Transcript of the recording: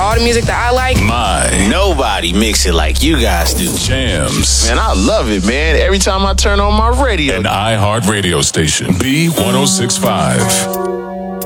all the music that I like. Nobody mix it like you guys do. Jams. Man, I love it, man. Every time I turn on my radio. An iHeart radio station. B1065.